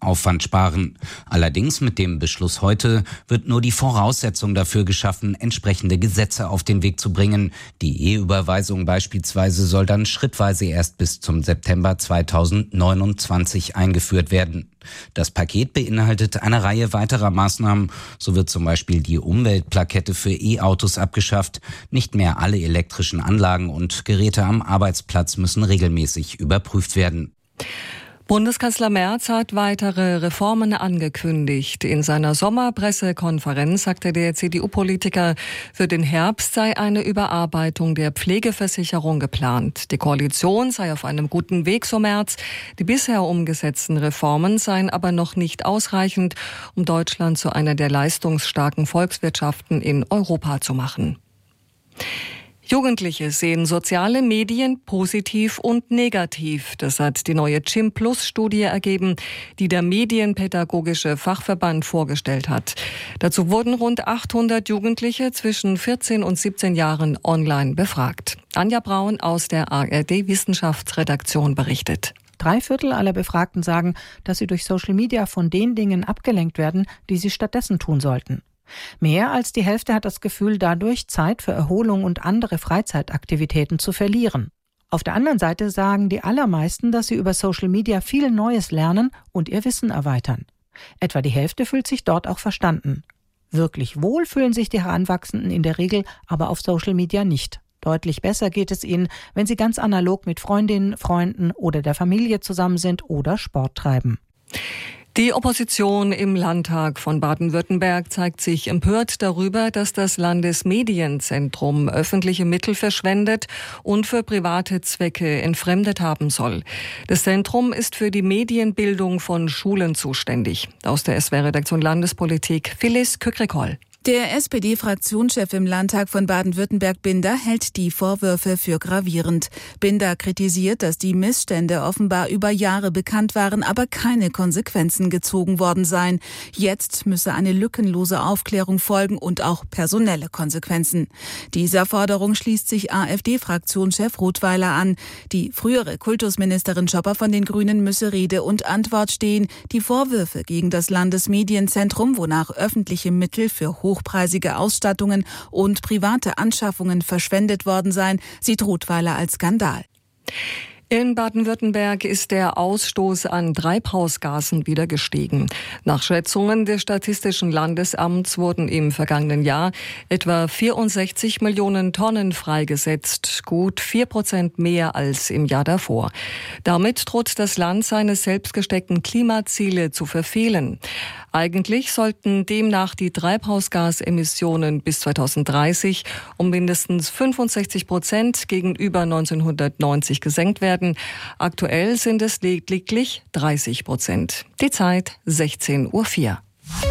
Aufwand sparen. Allerdings mit dem Beschluss heute wird nur die Voraussetzung dafür geschaffen, entsprechende Gesetze auf den Weg zu bringen. Die E-Überweisung beispielsweise soll dann schrittweise erst bis zum September 2029 eingeführt werden. Das Paket beinhaltet eine Reihe weiterer Maßnahmen. So wird zum Beispiel die Umweltplakette für E-Autos abgeschafft. Nicht mehr alle elektrischen Anlagen und Geräte am Arbeitsplatz müssen regelmäßig überprüft werden. Bundeskanzler Merz hat weitere Reformen angekündigt. In seiner Sommerpressekonferenz sagte der CDU-Politiker, für den Herbst sei eine Überarbeitung der Pflegeversicherung geplant. Die Koalition sei auf einem guten Weg, so Merz. Die bisher umgesetzten Reformen seien aber noch nicht ausreichend, um Deutschland zu einer der leistungsstarken Volkswirtschaften in Europa zu machen. Jugendliche sehen soziale Medien positiv und negativ. Das hat die neue CHIM-Plus-Studie ergeben, die der Medienpädagogische Fachverband vorgestellt hat. Dazu wurden rund 800 Jugendliche zwischen 14 und 17 Jahren online befragt. Anja Braun aus der ARD-Wissenschaftsredaktion berichtet. 3/4 aller Befragten sagen, dass sie durch Social Media von den Dingen abgelenkt werden, die sie stattdessen tun sollten. Mehr als die Hälfte hat das Gefühl, dadurch Zeit für Erholung und andere Freizeitaktivitäten zu verlieren. Auf der anderen Seite sagen die allermeisten, dass sie über Social Media viel Neues lernen und ihr Wissen erweitern. Etwa die Hälfte fühlt sich dort auch verstanden. Wirklich wohl fühlen sich die Heranwachsenden in der Regel aber auf Social Media nicht. Deutlich besser geht es ihnen, wenn sie ganz analog mit Freundinnen, Freunden oder der Familie zusammen sind oder Sport treiben. Die Opposition im Landtag von Baden-Württemberg zeigt sich empört darüber, dass das Landesmedienzentrum öffentliche Mittel verschwendet und für private Zwecke entfremdet haben soll. Das Zentrum ist für die Medienbildung von Schulen zuständig. Aus der SWR-Redaktion Landespolitik, Phyllis Kükrikoll. Der SPD-Fraktionschef im Landtag von Baden-Württemberg, Binder, hält die Vorwürfe für gravierend. Binder kritisiert, dass die Missstände offenbar über Jahre bekannt waren, aber keine Konsequenzen gezogen worden seien. Jetzt müsse eine lückenlose Aufklärung folgen und auch personelle Konsequenzen. Dieser Forderung schließt sich AfD-Fraktionschef Rothweiler an. Die frühere Kultusministerin Schopper von den Grünen müsse Rede und Antwort stehen. Die Vorwürfe gegen das Landesmedienzentrum, wonach öffentliche Mittel für hochpreisige Ausstattungen und private Anschaffungen verschwendet worden seien, sieht Rothweiler als Skandal. In Baden-Württemberg ist der Ausstoß an Treibhausgasen wieder gestiegen. Nach Schätzungen des Statistischen Landesamts wurden im vergangenen Jahr etwa 64 Millionen Tonnen freigesetzt, gut 4% mehr als im Jahr davor. Damit droht das Land seine selbst gesteckten Klimaziele zu verfehlen. Eigentlich sollten demnach die Treibhausgasemissionen bis 2030 um mindestens 65% gegenüber 1990 gesenkt werden. Aktuell sind es lediglich 30%. Die Zeit 16:04 Uhr.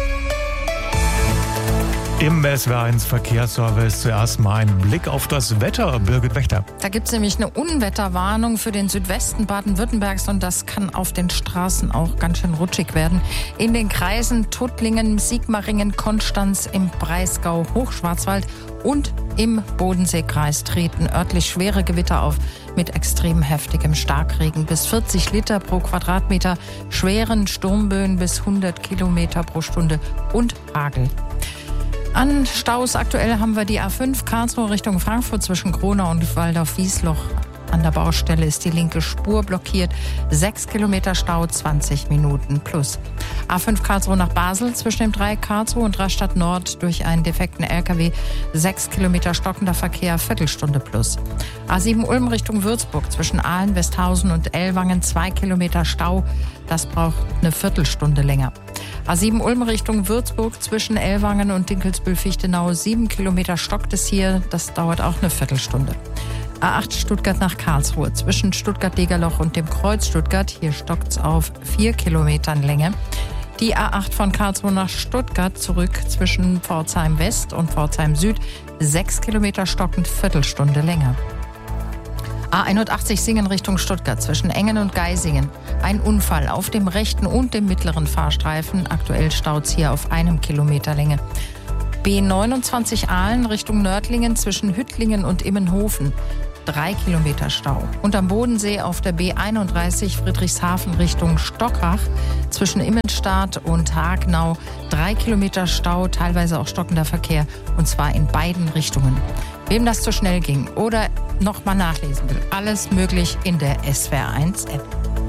Im SWR1 Verkehrsservice zuerst mal ein Blick auf das Wetter. Birgit Wächter. Da gibt es nämlich eine Unwetterwarnung für den Südwesten Baden-Württembergs und das kann auf den Straßen auch ganz schön rutschig werden. In den Kreisen Tuttlingen, Sigmaringen, Konstanz, im Breisgau, Hochschwarzwald und im Bodenseekreis treten örtlich schwere Gewitter auf mit extrem heftigem Starkregen bis 40 Liter pro Quadratmeter, schweren Sturmböen bis 100 Kilometer pro Stunde und Hagel. An Staus aktuell haben wir die A5 Karlsruhe Richtung Frankfurt zwischen Kronau und Waldorf-Wiesloch. An der Baustelle ist die linke Spur blockiert. 6 Kilometer Stau, 20 Minuten plus. A5 Karlsruhe nach Basel zwischen dem Dreieck Karlsruhe und Rastatt Nord durch einen defekten LKW. 6 Kilometer stockender Verkehr, Viertelstunde plus. A7 Ulm Richtung Würzburg zwischen Aalen, Westhausen und Ellwangen 2 Kilometer Stau. Das braucht eine Viertelstunde länger. A7 Ulm Richtung Würzburg zwischen Ellwangen und Dinkelsbühl-Fichtenau 7 Kilometer stockt es hier. Das dauert auch eine Viertelstunde. A8 Stuttgart nach Karlsruhe zwischen Stuttgart-Degerloch und dem Kreuz Stuttgart. Hier stockt's auf 4 Kilometern Länge. Die A8 von Karlsruhe nach Stuttgart zurück zwischen Pforzheim West und Pforzheim Süd. 6 Kilometer stockend, Viertelstunde länger. A81 Singen Richtung Stuttgart zwischen Engen und Geisingen. Ein Unfall auf dem rechten und dem mittleren Fahrstreifen. Aktuell staut's hier auf 1 Kilometer Länge. B29 Aalen Richtung Nördlingen zwischen Hüttlingen und Immenhofen. 3 Kilometer Stau. Und am Bodensee auf der B31 Friedrichshafen Richtung Stockach zwischen Immenstadt und Hagenau 3 Kilometer Stau, teilweise auch stockender Verkehr, und zwar in beiden Richtungen. Wem das zu schnell ging oder nochmal nachlesen will, alles möglich in der SWR1-App.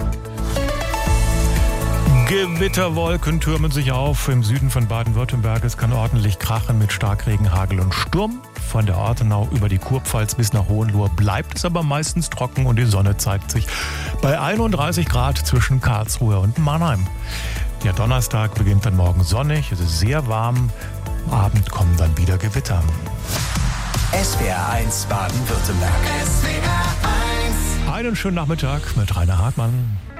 Gewitterwolken türmen sich auf im Süden von Baden-Württemberg. Es kann ordentlich krachen mit Starkregen, Hagel und Sturm. Von der Ortenau über die Kurpfalz bis nach Hohenlohe bleibt es aber meistens trocken und die Sonne zeigt sich bei 31 Grad zwischen Karlsruhe und Mannheim. Der Donnerstag beginnt dann morgen sonnig, es ist sehr warm. Am Abend kommen dann wieder Gewitter. SWR1 Baden-Württemberg. SWR1. Einen schönen Nachmittag mit Rainer Hartmann.